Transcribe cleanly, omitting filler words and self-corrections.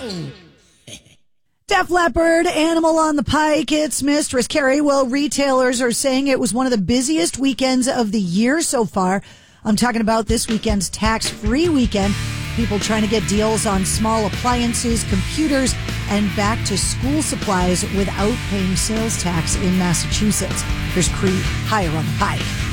Def Leppard, Animal on the Pike. It's Mistress Carrie. Well, retailers are saying it was one of the busiest weekends of the year so far. I'm talking about this weekend's tax-free weekend. People trying to get deals on small appliances, computers, and back-to-school supplies without paying sales tax in Massachusetts. Here's Cree higher on the pike.